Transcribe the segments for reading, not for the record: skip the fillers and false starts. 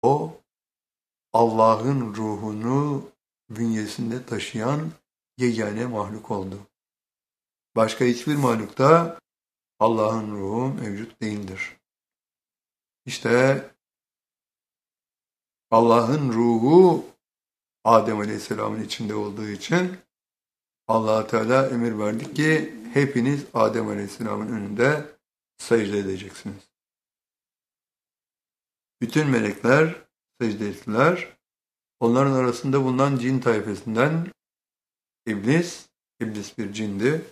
O Allah'ın ruhunu bünyesinde taşıyan yegane mahluk oldu. Başka hiçbir mahlukta Allah'ın ruhu mevcut değildir. İşte Allah'ın ruhu Adem Aleyhisselam'ın içinde olduğu için Allah Teala emir verdi ki hepiniz Adem Aleyhisselam'ın önünde secde edeceksiniz. Bütün melekler secde ettiler. Onların arasında bulunan cin tayfasından İblis bir cindi.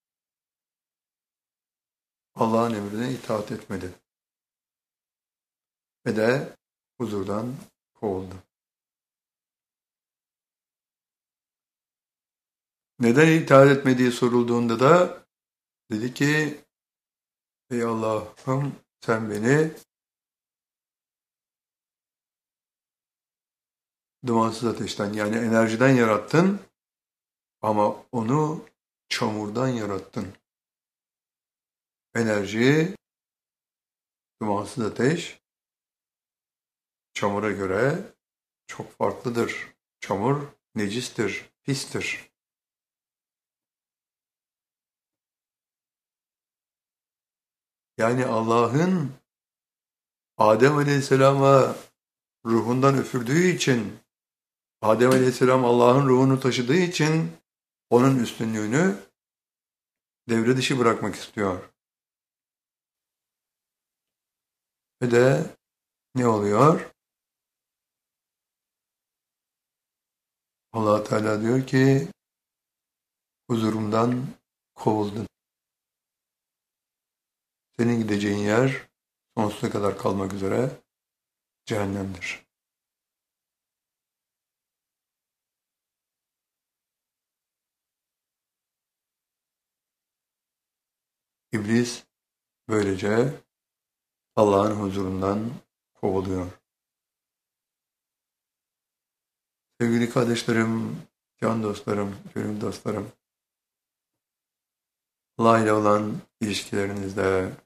Allah'ın emrine itaat etmedi. Ve de huzurdan kovuldu. Neden itaat etmediği sorulduğunda da dedi ki ey Allah'ım sen beni dumansız ateşten yani enerjiden yarattın ama onu çamurdan yarattın. Enerji, dumansız ateş çamura göre çok farklıdır. Çamur necistir, pistir. Yani Allah'ın Adem Aleyhisselam'a ruhundan üfürdüğü için, Adem Aleyhisselam Allah'ın ruhunu taşıdığı için onun üstünlüğünü devre dışı bırakmak istiyor. Ve de ne oluyor? Allah Teala diyor ki huzurumdan kovuldun. Senin gideceğin yer sonsuza kadar kalmak üzere cehennemdir. İblis böylece Allah'ın huzurundan kovuluyor. Sevgili kardeşlerim, can dostlarım, gönül dostlarım, Allah ile olan ilişkilerinizde,